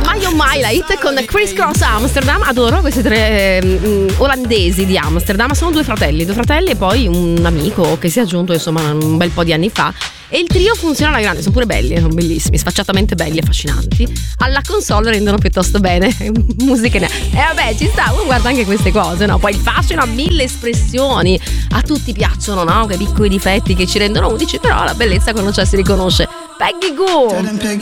My Oh My, la hit con Criss Cross Amsterdam. Adoro questi tre olandesi di Amsterdam. Sono due fratelli e poi un amico che si è aggiunto insomma un bel po' di anni fa. E il trio funziona alla grande, sono pure belli, sono bellissimi, sfacciatamente belli, affascinanti. Alla console rendono piuttosto bene, musiche vabbè, ci sta, uno guarda anche queste cose, no? Poi il fascino ha mille espressioni, a tutti piacciono, no? Quei piccoli difetti che ci rendono unici, però la bellezza quando c'è si riconosce. Peggy Gou!